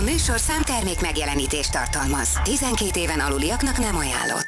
műsorszám termék megjelenítést tartalmaz. 12 éven aluliaknak nem ajánlott.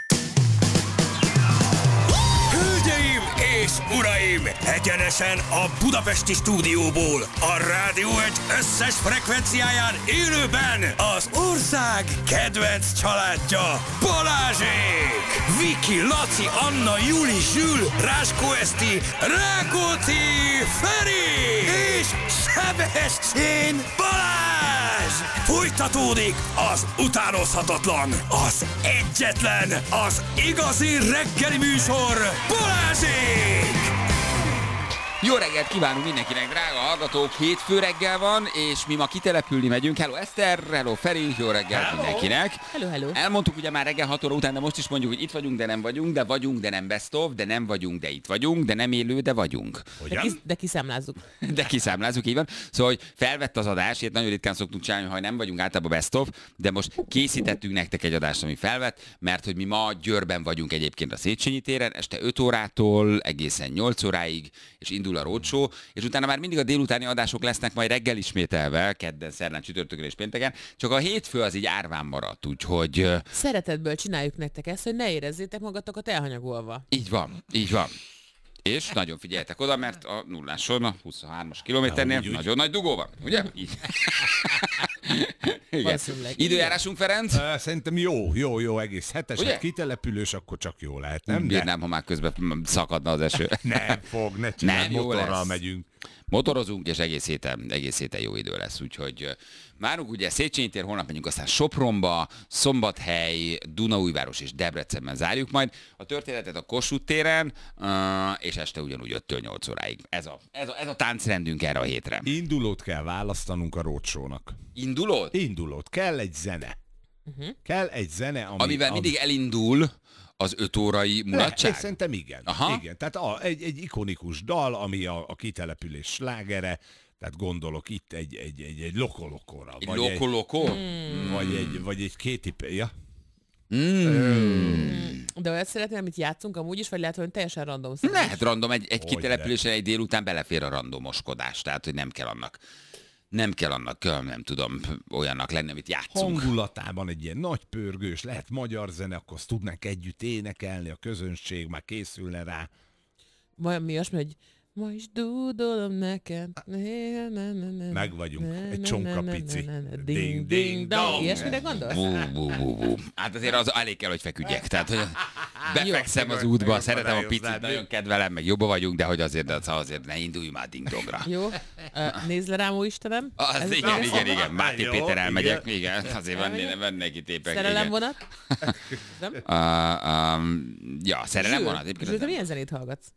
Hölgyeim és uraim! Egyenesen a budapesti stúdióból, a Rádió Egy összes frekvenciáján élőben az ország kedvenc családja Balázsék! Viki, Laci, Anna, Juli, Zsül, Ráskó Eszti, Rákóczi, Feri és Sebestyén Balázs! Folytatódik az utánozhatatlan, az egyetlen, az igazi reggeli műsor Balázsék! Jó reggelt kívánunk mindenkinek, drága hallgatók! Hétfő reggel van, és mi ma kitelepülni megyünk. Hello Eszter, hello Feri, jó reggelt mindenkinek! Hello, hello! Elmondtuk ugye már reggel 6 óra után, de most is mondjuk, hogy itt vagyunk, de nem vagyunk, de vagyunk, de nem best of, de nem vagyunk, de itt vagyunk, de nem élő, de vagyunk. De kiszámlázzuk. De kiszámlázunk, így van. Szóval, hogy felvett az adás, ilyet nagyon ritkán szoktunk csinálni, ha nem vagyunk általában best of, de most készítettünk nektek egy adást, ami felvett, mert hogy mi ma Győrben vagyunk egyébként a Széchenyi téren, este 5 órától egészen 8 óráig, és indul a roadshow, és utána már mindig a délutáni adások lesznek majd reggel ismételve, kedden, szerdán, csütörtökön és pénteken, csak a hétfő az így árván maradt, úgyhogy... Szeretetből csináljuk nektek ezt, hogy ne érezzétek magatokat elhanyagolva. Így van, így van. És nagyon figyeljetek oda, mert a nulláson, a 23-as kilométernél nagyon nagy dugó van, ugye? Így. Igen. Időjárásunk, Ferenc? Szerintem jó, egész hetes, ugye? Kitelepülős, akkor csak jó lehet, nem? Bírnám, ha már közben szakadna az eső. Nem fog, ne csinálj, motorral megyünk. Motorozunk, és egész héten jó idő lesz, úgyhogy várunk ugye Széchenyi tér, holnap megyünk aztán Sopronba, Szombathely, Dunaújváros és Debrecenben zárjuk majd a történetet a Kossuth téren, és este ugyanúgy 5-től 8 óráig. Ez a táncrendünk erre a hétre. Indulót kell választanunk a roadshow-nak. Indulót? Indulót. Kell egy zene. Kell egy zene, amivel mindig elindul az 5 órai mulatság? Szerintem igen. Aha. Igen. Tehát egy ikonikus dal, ami a kitelepülés slágere, tehát gondolok itt egy lokolokóra. Egy lokolokó? Vagy egy kétipéja. De olyat szeretném, amit játszunk amúgy is, vagy lehet, hogy teljesen random szó. Lehet random, egy kitelepülésen egy délután belefér a randomoskodás, tehát hogy nem kell annak, nem tudom, olyannak lenni, amit játszunk. Hangulatában egy ilyen nagy pörgős, lehet magyar zene, akkor azt tudnánk együtt énekelni, a közönség már készülne rá. Mi olyasmi, hogy ma is dúdolom neked. Meg vagyunk, egy csonka pici. Ding, ding, dong. Ilyesmire gondolsz? Hát azért az elég kell, hogy feküdjek. Tehát, hogy befekszem az útba, szeretem a picit, nagyon kedvelem, meg jobban vagyunk, de hogy azért ne indulj már ding-dongra. Jó. Nézd le rám, ó Istenem. Igen. Máté Péter elmegyek. Igen, azért van neki tépek. Szerelemvonat? Ja, szerelemvonat. Zsül, te milyen zenét hallgatsz?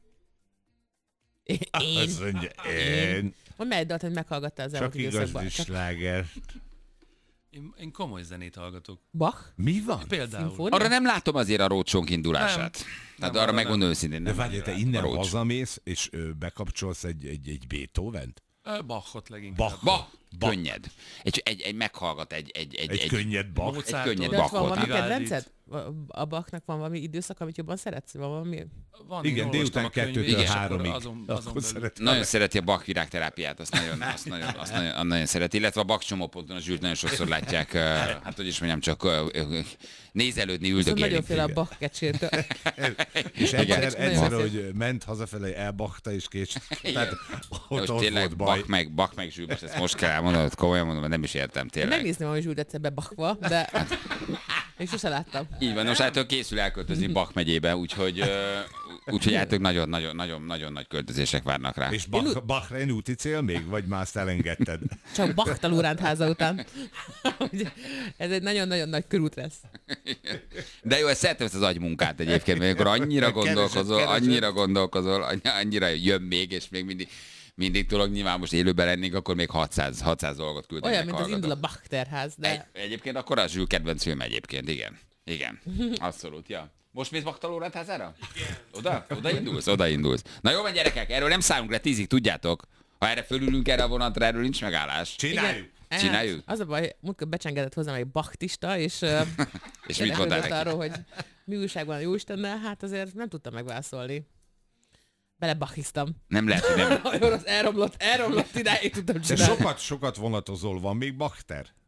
Én. Mondd meg egy dalt, hogy meghallgattál az elmúlt időszakban. Csak igazi sláger. Én komoly zenét hallgatok. Bach? Mi van? Például. Szimfónia? Arra nem látom azért a roadshow-nk indulását. Tehát arra megmondom őszintén. De várjál, te innen hazamész, és bekapcsolsz egy Beethovent? Bachot leginkább. Bach. Könnyed. Egy meghallgat egy könnyed Bach. Egy könnyed De ott van Bachot. valami kedvenced? A Bachnak van valami időszak, amit jobban szeretsz? Van valami? Van, igen, délután 2-től 3-ig. Nagyon szereti a Bach virágterápiát, azt nagyon szereti, illetve a Bach csomóponton a Zsült nagyon sokszor látják, hát hogy is mondjam, csak nézelődni, üldögélni. Nagyon fél a Bach kecsértől. És egyszer, hogy ment hazafelé, elbachta és később. Tehát ott tényleg volt baj. Bach meg Zsült, most ezt most kell elmondanod, komolyan mondom, mert nem is értem tényleg. Megnézném, hogy Zsült egyszer bebachva, de még sose láttam. Így van, most által készül elköltözni Bach megyébe, úgyhogy által nagyon nagy költözések várnak rá. És Bachrein úti cél még, vagy már azt elengedted? Csak Bachtalóránt háza után. Ez egy nagyon-nagyon nagy körút lesz. De jó, ezt szeretem ezt az agymunkát egyébként, amikor annyira gondolkozol, annyira jön még, és még mindig tudok, nyilván most élőben lennénk, akkor még 600 dolgot küldeni. Olyan, mint az indul a Bach terház, de... Egyébként akkor az Zsül kedvenc film egyébként, igen. Abszolút, ja. Most mész Bachtalóránt házára? Igen. Oda indulsz. Na jó van, gyerekek, erről nem szállunk le 10-ig, tudjátok? Ha erre fölülünk erre a vonatra, erről nincs megállás. Csináljuk. Az a baj, múltkor becsengedett hozzám egy bachtista, és mit mondtál neki? Arról, hogy mi újság van a Jóistennel, hát azért nem tudtam megválaszolni. Belebachiztam. Nem lehet, hogy nem. Nagyon az elromlott idáig tudtam csinálni. De sokat vonatozol, van még Bachter?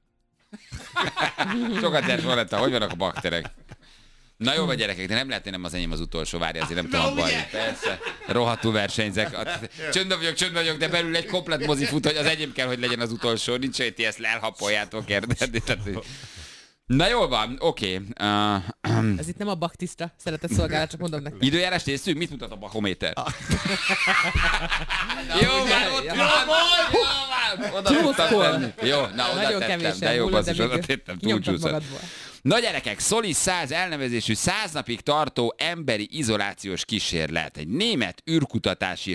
Sokat lehet volna, hogy vannak a bakterek. Na jó, vagy gyerekek, de nem lehet, nem az enyém az utolsó, várj, azért nem tudom baj. Persze, rohadtul versenyzek. Csönd vagyok, de belül egy komplet mozi fut, hogy az enyém kell, hogy legyen az utolsó. Nincs, hogy ti ezt elhapoljátok, érted? Na jól van, oké. Ez itt nem a baktiszta szeretett szolgálat, csak mondom nektek. Időjárás nézzük, mit mutat a bachométer? Jó van, oda tudtam tenni. Jó, na oda tettem, de jó, basszus, oda tettem, túlcsúszott. Na gyerekek, Solis 100 elnevezésű 100 napig tartó emberi izolációs kísérlet. Egy német űrkutatási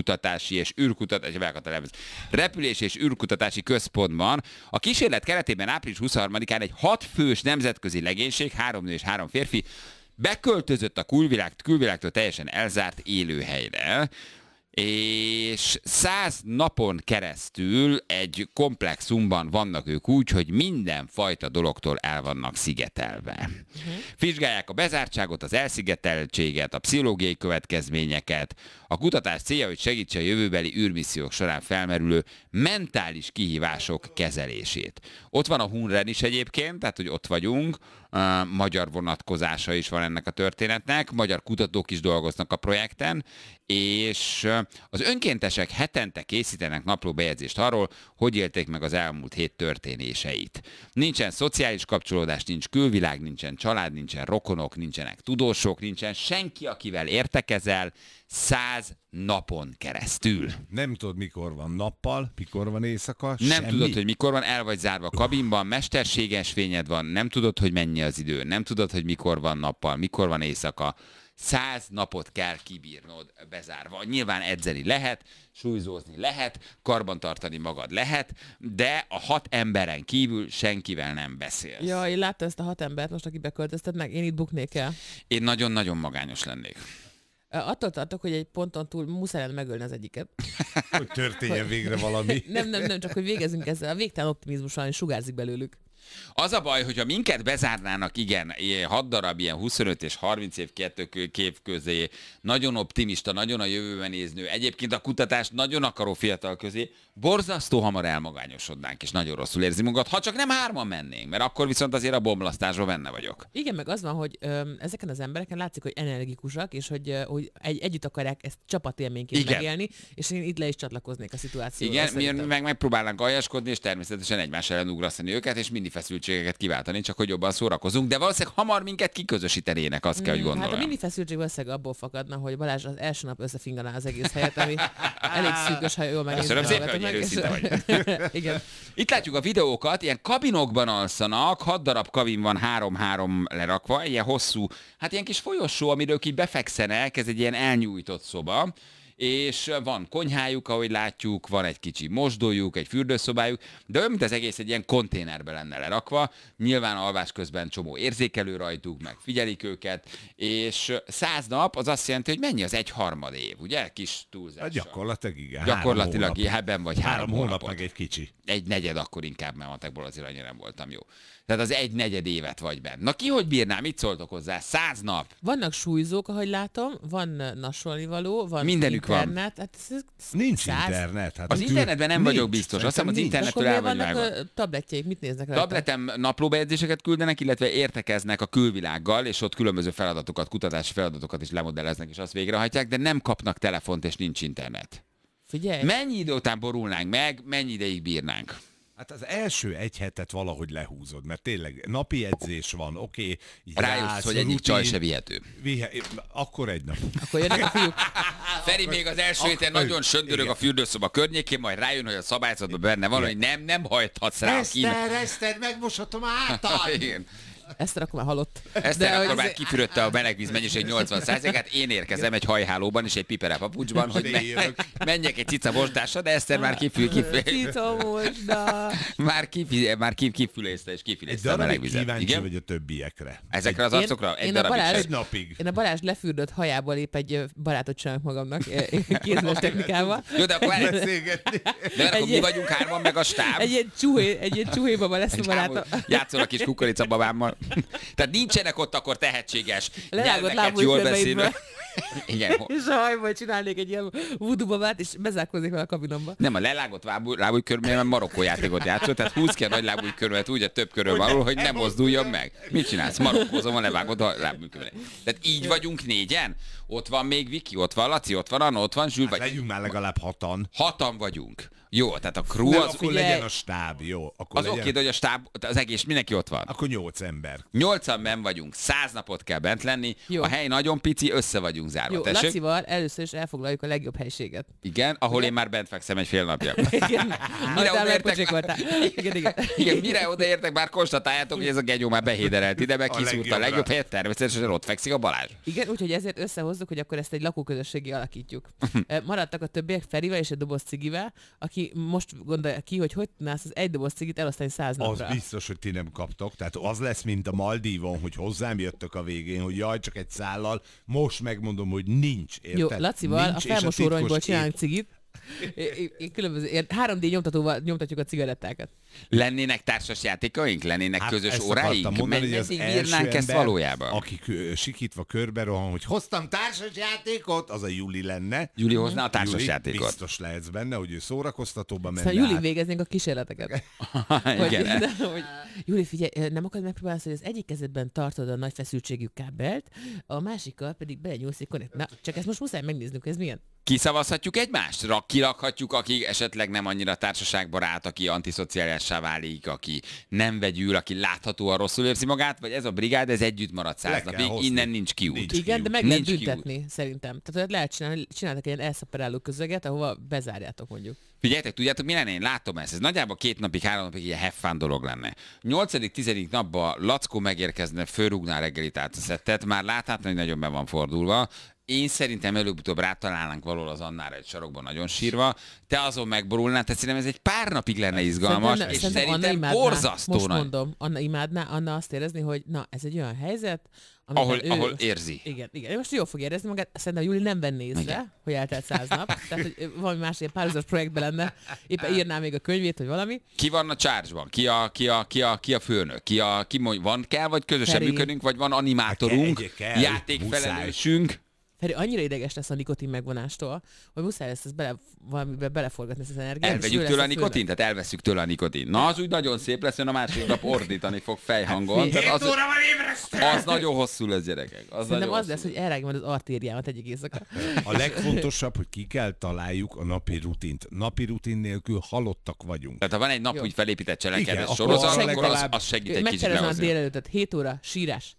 repülés és űrkutatási központban. A kísérlet keretében április 23-án egy 6 fős nemzetközi legénység, 3 nő és 3 férfi, beköltözött a külvilágtól teljesen elzárt élőhelyre, és 100 napon keresztül egy komplexumban vannak ők úgy, hogy mindenfajta dologtól el vannak szigetelve. Vizsgálják a bezártságot, az elszigeteltséget, a pszichológiai következményeket. A kutatás célja, hogy segítse a jövőbeli űrmissziók során felmerülő mentális kihívások kezelését. Ott van a Hunren is egyébként, tehát hogy ott vagyunk, magyar vonatkozása is van ennek a történetnek, magyar kutatók is dolgoznak a projekten, és az önkéntesek hetente készítenek naplóbejegyzést arról, hogy élték meg az elmúlt hét történéseit. Nincsen szociális kapcsolódás, nincs külvilág, nincsen család, nincsen rokonok, nincsenek tudósok, nincsen senki, akivel értekezel 100 napon keresztül. Nem tudod, mikor van nappal, mikor van éjszaka, Nem semmi. tudod, hogy mikor van, el vagy zárva a kabinban, mesterséges fényed van, nem tudod, hogy mennyi az idő, nem tudod, hogy mikor van nappal, mikor van éjszaka. 100 napot kell kibírnod bezárva. Nyilván edzeni lehet, súlyzózni lehet, karbantartani magad lehet, de a 6 emberen kívül senkivel nem beszélsz. Ja, én láttam ezt a 6 embert most, aki beköltöztet meg, én itt buknék el. Én nagyon-nagyon magányos lennék. Attól tartok, hogy egy ponton túl muszáj lenne megölni az egyiket. Hogy történjen végre valami. Nem, csak hogy végezzünk ezzel. A végtelen optimizmussal sugárzik belőlük. Az a baj, hogyha minket bezárnának, igen, 6 darab ilyen 25 és 30 év kép közé, nagyon optimista, nagyon a jövőben néznő, egyébként a kutatást nagyon akaró fiatal közé, borzasztó hamar elmagányosodnánk, és nagyon rosszul érzi magad, ha csak nem 3-an mennénk, mert akkor viszont azért a bomlasztásban benne vagyok. Igen, meg az van, hogy ezeken az embereken látszik, hogy energikusak, és hogy együtt akarják ezt csapatélményként megélni, és én itt le is csatlakoznék a szituációra. Igen, mi meg megpróbálnánk aljaskodni, és természetesen egymás ellen ugrasztani őket, és mini feszültségeket kiváltani, csak hogy jobban szórakozunk, de valószínűleg hamar minket kiközösítenének, azt kell, hogy gondolom. Hát a mini feszültség valószínűleg abból fakadna, hogy Balázs az első nap összefinganá az egész helyet, ami elég szűkös, ha jól megnézzük. Köszönöm szépen, hogy őszinte vagy. Igen. Itt látjuk a videókat, ilyen kabinokban alszanak, 6 darab kabin van 3-3 lerakva, ilyen hosszú, hát ilyen kis folyosó, amiről így befekszenek, ez egy ilyen elnyújtott szoba, és van konyhájuk, ahogy látjuk, van egy kicsi mosdójuk, egy fürdőszobájuk, de olyan, mint az egész egy ilyen konténerbe lenne lerakva, nyilván alvás közben csomó érzékelő rajtuk, meg figyelik őket, és 100 nap az azt jelenti, hogy mennyi az 1/3 év, ugye? Kis túlzással. Hát gyakorlatilag igen. Gyakorlatilag ebben vagy 3 hónap meg egy kicsi. 1/4 akkor inkább, mert matekból azért annyira nem voltam jó. Tehát az 1/4 évet vagy benne. Na ki hogy bírná, mit szóltok hozzá? 100 nap. Vannak súlyzók, ahogy látom, van nasolnivaló, van mindenük internet. van. Hát Nincs 100. internet. Hát Az internetben nem vagyok biztos. Azt hiszem az internettől el vagy vannak vágva. tabletjeik, mit néznek rajta? Tabletem naplóbejegyzéseket küldenek, illetve értekeznek a külvilággal, és ott különböző feladatokat, kutatási feladatokat is lemodelleznek, és azt végrehajtják, de nem kapnak telefont, és nincs internet. Figyelj! Mennyi idő után borulnánk meg, mennyi ideig bírnánk? Hát az első egy hetet valahogy lehúzod, mert tényleg napi edzés van, oké. Rájössz, hogy egyik csaj se vihető. Akkor egy nap. Akkor jönnek a fiúk. Feri még az első héten nagyon söndörög a fürdőszoba környékén, majd rájön, hogy a szabályzatban benne van, hogy nem hajthatsz rá a kímet. Eszter, megmoshatom által! Igen. Ezt akkor már halott. Eszter akkor már kifürödte a melegvíz mennyiség 80%-át, én érkezem egy hajhálóban és egy pipere papucsban, hogy menjek egy cica mosdásra, de Eszter már már kifülészte és kifilészte a melegvizet. Kíváncsi vagy a többiekre. Ezekre az arcokra? Egy darabig sem. Egy napig. Én a Balázs lefürdött hajából épp egy barátot csinálok magamnak kézműves technikával. Jó, de akkor mi vagyunk 3-an, meg a stáb. Egy ilyen csuhébaba lesz a barátom. Játszol a kis kukoricababámmal. Tehát nincsenek ott akkor tehetséges, lerágott nyelveket jól beszélő. Igen. És a hajból csinálnék egy ilyen voodoo babát, és bezárkoznék vele a kabinomba. Nem, a lelágott lábúj körülményben Marokkó játékot játszott, tehát húz ki a nagy lábúj körülmet úgy a több körül való, hogy nem mozduljon meg. Mit csinálsz? Marokkózom a levágott a lábúj körülmény. Tehát így vagyunk négyen? Ott van még Viki, ott van Laci, ott van Anna, ott van Zsül, vagy... Legyünk már legalább 6-an. 6-an vagyunk. Jó, tehát a crew Nem, az... akkor legyen a stáb, jó. Akkor Az legyen... oké, de hogy a stáb, az egész, mindenki ott van. Akkor 8 ember. 8-an benn vagyunk, 100 napot kell bent lenni, Jó. a hely nagyon pici, össze vagyunk zárva. Jó, Tessék? Lacival először is elfoglaljuk a legjobb helységet. Igen, ahol én már bent fekszem egy fél napja. Igen, Mire aztán odaértek? megpocsékoltál. Igen. Igen, mire odaértek, már konstatáljátok, hogy ez a genyó már behéderelt ide, meg kiszúrta a legjobbra. legjobb helyet, természetesen ott fekszik a Balázs. Igen, úgyhogy ezért összehozzuk, hogy akkor ezt egy lakóközösségé alakítjuk. Maradtak a többiek Ferivel és egy doboz cigivel, aki most gondolja ki, hogy tudnász az egy doboz cigit elosztani 100 Az napra. biztos, hogy ti nem kaptok. Tehát az lesz, mint a Maldívon, hogy hozzám jöttök a végén, hogy jaj, csak egy szállal. Most megmondom, hogy nincs. Érted? Jó, Lacival Nincs, a és felmosóronyból titkos csinálunk kép. cigit. Különböző 3D nyomtatóval nyomtatjuk a cigarettákat. Lennének társas játékaink? Lennének közös ezt óráink? akartam mondani, hogy az Meddig első írnánk ezt ember, valójában? aki sikítva körbe rohan, hogy hoztam társas játékot, az a Juli lenne. Júli hozná a társas Juli, játékot. biztos lehetsz benne, hogy ő szórakoztatóba menne. Szóval Juli át. végeznénk a kísérleteket. Igen. Hogy, Júli, figyelj, nem akarod megpróbálni, hogy az egyik kezedben tartod a nagy feszültségű kábelt, a másikkal pedig belenyúlsz egy connect. Na, csak ezt most muszáj megnéznünk, ez milyen? Kiszavazhatjuk egymást? Kirakhatjuk, aki esetleg nem annyira társaságbarát, aki antiszociálissá válik, aki nem vegyül, aki láthatóan rosszul érzi magát, vagy ez a brigád, ez együtt marad 100 Le kell napig, hozni. innen nincs kiút. Nincs. Igen, de meg lehet Nincs kiút. büntetni, szerintem. Tehát lehet csináltak egy ilyen elszaperáló közeget, ahova bezárjátok mondjuk. Figyeljetek, tudjátok, mi lenne? Én látom ezt. Ez nagyjából 2 napig, 3 napig ilyen have fun dolog lenne. 8.-10. napban Lackó megérkezne, fölrúgná reggelit át a szettet, már láthatni, hogy nagyon be van fordulva. Én szerintem előbb-utóbb rátalálnánk valahol az Annára egy sarokban nagyon sírva. Te azon megborulnál, tehát szerintem ez egy pár napig lenne izgalmas, és Anna szerintem imádná. borzasztó Most nagy. mondom, Anna imádná, Anna azt érezni, hogy na, ez egy olyan helyzet, amiben Ahol érzi. Igen. Most jól fog érezni magát. Szerintem Júli nem venné észre, Igen. hogy eltelt 100 nap. Tehát, hogy valami más ilyen párhuzamos projektben lenne. Éppen írná még a könyvét, vagy valami. Ki van a charge-ban? Ki a főnök? Van kell, vagy közösen Feri. működünk, vagy van animátorunk, Hát kell, játékfelelősünk? Feri annyira ideges lesz a nikotin megvonástól, hogy muszáj lesz ezt valamibe beleforgatni ezt az energiát. és ő Elvegyük lesz tőle a főnök. nikotint? Tehát elveszük tőle a nikotint. Na, az úgy nagyon szép lesz, hogy a másik nap ordítani fog fejhangon. Tehát az nagyon hosszú lesz, gyerekek. Az Szerintem nagyon az lesz, hosszú. hogy elrágja majd az artériámat egyik éjszaka. A legfontosabb, hogy ki kell találjuk a napi rutint. Napi rutin nélkül halottak vagyunk. Tehát ha van egy nap Jó. úgy felépített Igen, cselekedet akkor sorozat, arra akkor legalább- az segít egy kicsit Megtervezem a lehozni. délelőttet, 7 óra, sírás.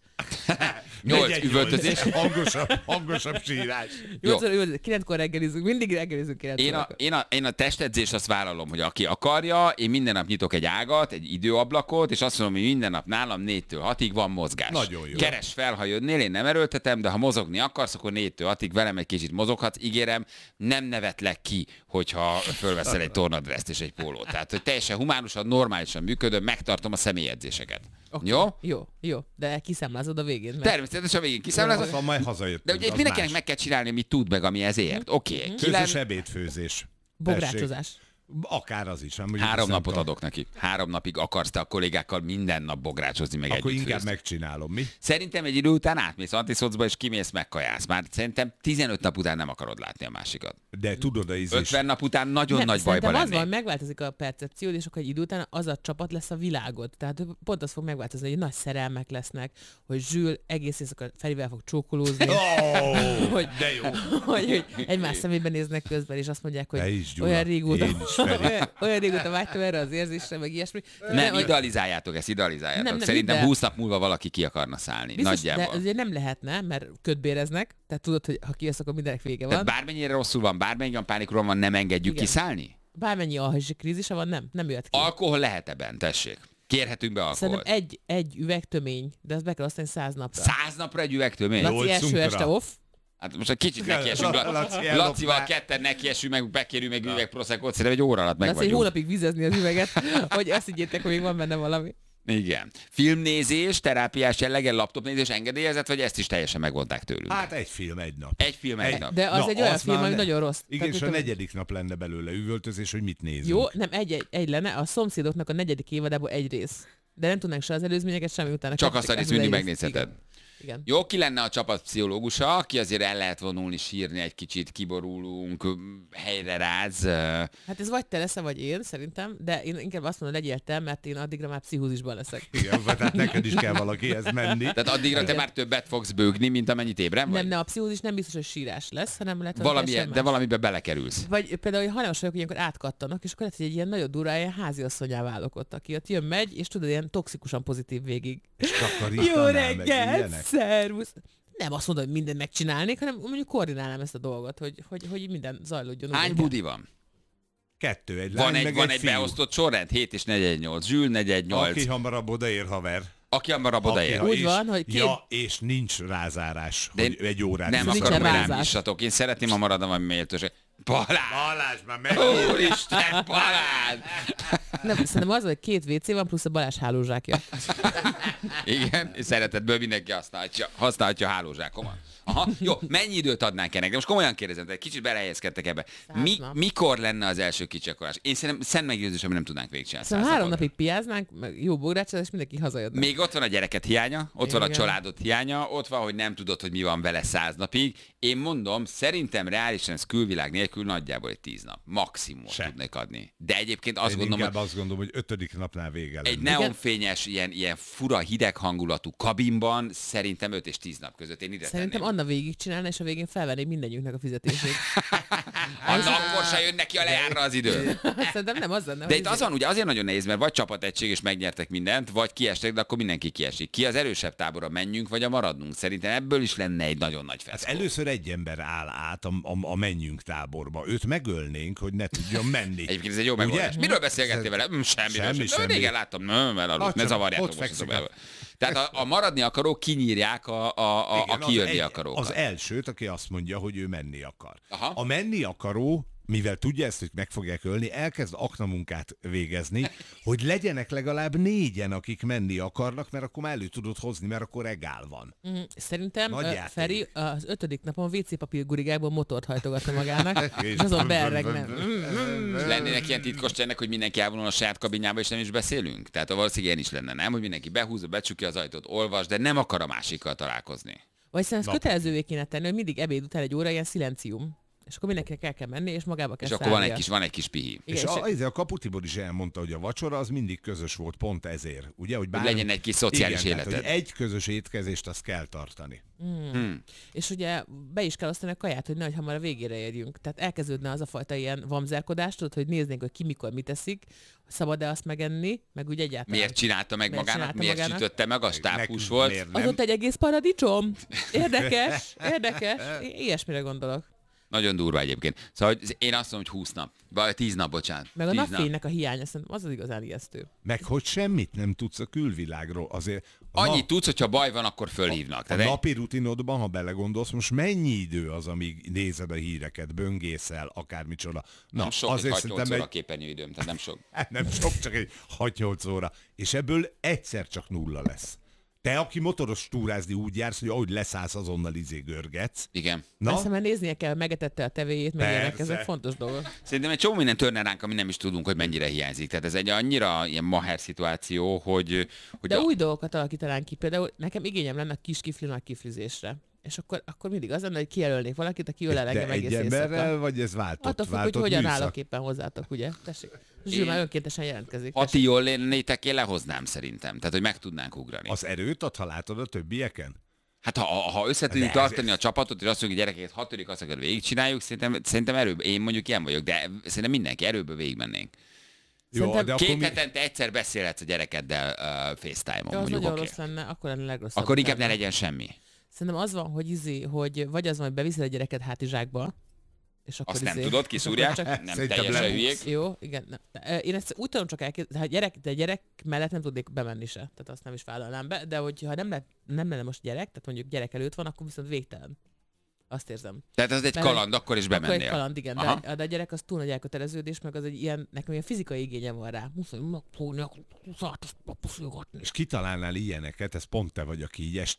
8 üvöltözés. Hangosabb sírás. 8 óra üvöltözés, 9-kor reggelizünk, mindig reggelizünk 9 órakor. Én a testedzést azt vállalom, hogy aki akarja, én minden nap nyitok egy ágat, egy időablakot, és azt mondom, hogy minden nap nálam 4-től 6-ig van mozgás. Nagyon jó. Keres fel, ha jönnél, én nem erőltetem, de ha mozogni akarsz, akkor 4-től 6-ig velem egy kicsit mozoghatsz. Ígérem, nem nevetlek ki, hogyha fölveszel egy tornadreszt és egy pólót. Tehát, hogy teljesen humánusan, normálisan működöm, megtartom a személyedzéseket. Okay. Jó? Jó, de kiszámlázod a végén. Mert... Természetesen a végén kiszámlázom. Ha majd hazajöttünk, De ugye itt az mindenkinek más. meg kell csinálni, amit tud meg, ami ezért. Oké. Közös ebédfőzés. Bográcsozás. Tessék. Akár az is. Nem, mondjuk 3 azt nem napot tudom. adok neki. 3 napig akarsz te a kollégákkal minden nap bográcsozni, meg Akkor együtt inkább főzni. megcsinálom, mi? Szerintem egy idő után átmész antiszocba, és kimész megkajálsz. Már szerintem 15 nap után nem akarod látni a másikat. De tudod, az is. 50 nap után nagyon Nem, nagy bajba szerintem az lennék. van, megváltozik a percepciód, és akkor egy idő után az a csapat lesz a világod. Tehát pont az fog megváltozni, hogy nagy szerelmek lesznek, hogy Zsül egész éjszaka Ferivel fog csókolózni, hogy, de jó. hogy egymás szemébe néznek közben, és azt mondják, Te hogy is, Gyula. olyan régóta, Én is, Feri. olyan régóta vágytam erre az érzésre, meg ilyesmi. Nem, hogy- idealizáljátok ezt, idealizáljátok. Nem, Szerintem ide. 20 nap múlva valaki ki akarna szállni. Biztos, Nagyjából. de azért nem lehetne, mert ködbéreznek, tehát tudod, hogy ha kijössz, akkor mindenek vége Tehát van. bármennyire rosszul van, bármennyire pánikról van, nem engedjük Igen. kiszállni? Bármennyi alhasi krízise van, nem jöhet ki. Alkohol lehet ebben, tessék. Kérhetünk be alkoholt. Szerintem egy üveg tömény, de azt be kell osztani 100 napra. 100 napra egy üvegtömény? Laci Nyolc első cunkra. este off, Hát most egy kicsit nekiesünk. Laci ellopná. Lacival ketten nekiesünk, meg bekérünk meg üveg proszekot, szerintem egy óra alatt meg Laci egy vagyunk. hónapig vizezni az üveget, hogy azt higgyétek, hogy még van benne valami. Igen. Filmnézés, terápiás jelleggel, laptopnézés engedélyezett, vagy ezt is teljesen megvonták tőlünk? Hát egy film, egy nap. Egy film, egy nap. De az Na, egy olyan az film, már ami ne- nagyon rossz. Igen, Tehát, és a tudom, negyedik nap lenne belőle üvöltözés, hogy mit nézünk. Jó, nem, egy lenne, a szomszédoknak a 4. évadából egy rész. De nem tudnánk se az előzményeket, semmi utána. Csak azt a részt mindig megnézheted. Igen. Jó, ki lenne a csapat pszichológusa, aki azért el lehet vonulni, sírni egy kicsit, kiborulunk, helyre ráz. Hát ez vagy te leszel, vagy én, szerintem, de én inkább azt mondom, legyél te, mert én addigra már pszichózisban leszek. Igen, tehát neked is kell valakihez menni. Tehát addigra te már többet fogsz bőgni, mint amennyit ébren vagy? Nem, a pszichózis nem biztos, hogy sírás lesz, hanem lehet, hogy Valamilyen, de valamiben belekerülsz. Vagy például, hogy hajlamos vagyok, hogy ilyenkor átkattanak, és akkor lehet, hogy egy ilyen nagyon durva, ilyen háziasszonyá válok ott, aki ott jön, megy, és tudod, ilyen toxikusan pozitív végig. Jó reggelt, szervusz! Nem azt mondom, hogy mindent megcsinálnék, hanem mondjuk koordinálnám ezt a dolgot, hogy minden zajlódjon. Hány budi van? 2, egy Van lány, egy, meg egy fiú. beosztott sorrend, 7 és 418, Zsül 418. Aki hamarabb odaér, haver. Aki hamarabb odaér. Úgy van, hogy Ja, és nincs rázárás, De hogy egy órát. Nem Nincs akarom, hogy rám rázás. nyissatok. Én szeretném, ha maradom a méltóság. Balázs, már meg. Úristen, Balázs! Nem, szerintem az, hogy 2 WC van, plusz a Balázs hálózsákja. Igen, és szeretetből mindenki használhatja a hálózsákomat. Aha, jó, mennyi időt adnánk ennek? De most komolyan kérdezem, tehát kicsit belehelyezkedtek ebbe. Mikor lenne az első kicsakolás? Én szerintem szent meggyőződés, hogy nem tudnánk végigcsinálni. Szóval 3 napig piáznánk, meg jó bográcsát, és mindenki hazajönne. Még ott van a gyereket hiánya, ott van a Igen. családot hiánya, ott van, hogy nem tudod, hogy mi van vele 100 napig. Én mondom, szerintem reálisan ez külvilág nélkül nagyjából egy 10 nap. Maximum tudnék adni. De egyébként azt Én gondolom, inkább hogy azt gondolom, hogy 5. napnál vége egy lenne. neonfényes, ilyen fura hideg hangulatú kabinban szerintem 5 és 10 nap között én ide Szerintem tenném. Anna végigcsinálna, és a végén felvennék mindennyiünknek a fizetését. Anna akkor se jön neki a lejárra az idő. Szerintem nem az lenne. De hogy itt az van, ugye azért nagyon nehéz, mert vagy csapategység és megnyertek mindent, vagy kiestek, de akkor mindenki kiesik. Ki az erősebb tábora, menjünk, vagy a maradnunk? Szerintem ebből is lenne egy nagyon nagy Hát feszkó. először egy ember áll át a menjünk táborba. Őt megölnénk, hogy ne tudjon menni. Egyébként ez egy jó Ugye? megoldás. Miről beszélgettél vele? Semmiről. Semmi. Régen láttam, nem elaludt, ne csak zavarjátok ott most a fekszik szobába. Tehát a maradni akarók kinyírják a Igen, kijönni az akarókat. Az elsőt, aki azt mondja, hogy ő menni akar. Aha. A menni akaró, mivel tudja ezt, hogy meg fogják ölni, elkezd aknamunkát végezni, hogy legyenek legalább 4-en, akik menni akarnak, mert akkor már elő tudod hozni, mert akkor regál van. Szerintem Nagy játék. Feri az 5. napon WC papír gurigákból motort hajtogatna magának, és azon beerregne. És lennének ilyen titkos csendek, hogy mindenki elvonul a saját kabinjába, és nem is beszélünk? Tehát valószínűleg ilyen is lenne, nem? Hogy mindenki behúzza, becsukja az ajtót, olvas, de nem akar a másikkal találkozni. Vagy szerintem ezt kötelezővé kéne tenni, hogy mindig ebéd után egy óra ilyen szilencium. És akkor mindenkinek el kell menni, és magába kell És akkor van szállnia. egy kis pihi. És Igen, a Kaputibor is elmondta, hogy a vacsora az mindig közös volt, pont ezért. Ugye, hogy legyen egy kis szociális igen, életed. Tehát, hogy egy közös étkezést azt kell tartani. És ugye be is kell osztani a kaját, hogy nehogy hamar a végére érjünk. Tehát elkezdődne az a fajta ilyen vamzerkodás, tudod, hogy néznénk, hogy ki mikor mit teszik, szabad-e azt megenni, meg úgy egyáltalán. Miért csinálta meg Miért magának? csinálta Miért magának? sütötte meg? Az táphús Nekünk volt. miért Az nem? ott egy egész paradicsom. Érdekes. Ilyesmire gondolok. Nagyon durva egyébként. Szóval hogy én azt mondom, hogy 20 nap. Vagy 10 nap, bocsánat. Meg a 10 nap. napfénynek a hiánya, szerintem az igazán ijesztő. Meg hogy semmit nem tudsz a külvilágról. Azért Annyit tudsz, hogyha baj van, akkor fölhívnak. A Tehát napi rutinodban, ha belegondolsz, most mennyi idő az, amíg nézed a híreket, böngészel, akármicsoda. Na, nem sok, egy 6-8 óra egy, képernyőidőm, tehát nem sok. nem sok, csak egy 6-8 óra. És ebből egyszer csak 0 lesz. Te, aki motoros túrázni úgy jársz, hogy ahogy leszállsz, azonnal görgetsz. Igen. Na, Persze, mert néznie kell, megetette a tevéjét, meg ilyenek, Persze. ezek fontos dolgok. Szerintem egy csomó minden törne ránk, ami nem is tudunk, hogy mennyire hiányzik. Tehát ez egy annyira ilyen maher szituáció, hogy De új dolgokat alakítanánk ki. Például nekem igényem lenne a kis kifli nagy kiflizésre. És akkor mindig az lenne, hogy kijelölnék valakit, aki ölel de engem egy egész emberrel, éjszaka. vagy ez váltott? Attól függ, hogy váltott hogyan műszak? állok éppen hozzátok, ugye? Tessék. Zsül már önkéntesen jelentkezik. ha ti jól lennétek, én lehoznám szerintem. Tehát, hogy meg tudnánk ugrani. Az erőt ad, ha látod a többieken? Hát ha össze tudjuk tartani a csapatot, és azt mondjuk, hogy gyerekeket 6. azt akar végigcsináljuk, szerintem erőből, én mondjuk ilyen vagyok, de szerintem mindenki erőből végigmennénk. Jó, Szerintem de akkor 2 mi... hetente egyszer beszélhetsz a gyerekeddel FaceTime-on, Ja, az mondjuk nagyon oké. rossz lenne, akkor lenne legrosszabb. Akkor inkább ne utána. legyen semmi. Szerintem az van, hogy vagy az van, hogy beviszed a gyereket hátizsákba, és akkor Azt nem izé- tudod, és kiszúrják, akkor csak- nem Szerintem teljesen nem. hülyék. Jó, igen. Én ezt úgy tudom csak elképzelni, de gyerek mellett nem tudnék bemenni se. Tehát azt nem is vállalnám be, de hogyha nem lenne most gyerek, tehát mondjuk gyerek előtt van, akkor viszont végtelen. Azt érzem. Tehát az egy Mert kaland, akkor is Akkor egy bemennél. kaland, igen, Aha. de a gyerek az túl nagy elköteleződés, meg az egy ilyen, nekem ilyen fizikai igénye van rá. Muszáj megfogni, puszogatni. És kitalálnál ilyeneket, ez pont te vagy, aki így este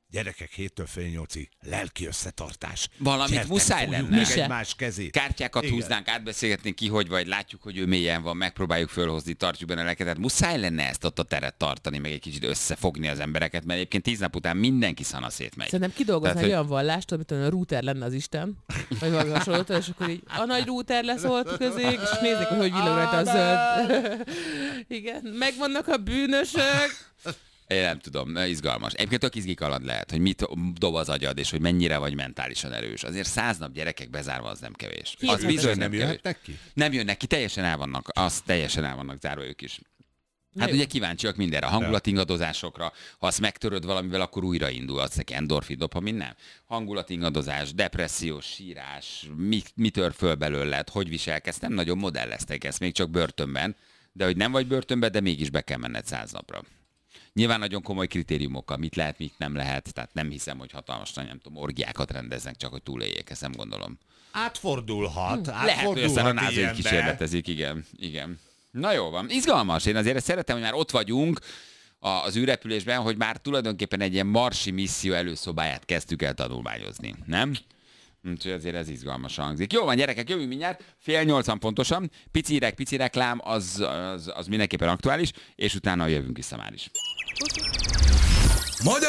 Gyerekek 7-től fél 8-ig lelki összetartás. Valamit Gyertek, muszáj fogjuk lenne. meg Mi se. egymás kezét. Kártyákat Igen. húznánk, átbeszélgetnénk ki, hogy vagy, látjuk, hogy ő mélyen van, megpróbáljuk fölhozni, tartjuk benne a lelket. Tehát muszáj lenne ezt ott a teret tartani, meg egy kicsit összefogni az embereket, mert egyébként 10 nap után mindenki szanaszét megy. Szerintem kidolgoznál Tehát, egy olyan vallást, hogy mit tudom, a router lenne az Isten, vagy valami hasonlót, és akkor így a nagy router leszólt közé, és nézzék, hogy villog rajta a zöld. Igen, megvannak a bűnösök. Én nem tudom, izgalmas. Egyébként tök izgikaland lehet, hogy mit dob az agyad, és hogy mennyire vagy mentálisan erős. Azért 100 nap gyerekek bezárva az nem kevés. Az Hétszázas bizony nem kevés. jöhetnek ki? Nem jönnek ki, teljesen el vannak, teljesen el vannak zárva ők is. Hát Jó. ugye kíváncsiak mindenre, a hangulatingadozásokra, ha azt megtöröd valamivel, akkor újraindul, azt neki endorfin dopamin, nem. Hangulatingadozás, depressziós, sírás, mi tör föl belőled, hogy viselkedsz, nem nagyon modelleztek ezt, még csak börtönben, de hogy nem vagy börtönben, de mégis be kell menned 100 napra. Nyilván nagyon komoly kritériumokkal, mit lehet, mit nem lehet, tehát nem hiszem, hogy hatalmas, nem tudom, orgiákat rendeznek, csak hogy túléljék, ezt nem gondolom. Átfordulhat. Lehet, hogy aztán a názói ilyenbe. kísérletezik, igen. Na jó van, izgalmas. Én azért szeretem, hogy már ott vagyunk az űrrepülésben, hogy már tulajdonképpen egy ilyen marsi misszió előszobáját kezdtük el tanulmányozni, nem? Úgyhogy azért ez izgalmasan hangzik. Jó van, gyerekek, jövünk mindjárt, 7:30 pontosan, pici reklám, az mindenképpen aktuális, és utána jövünk vissza már is.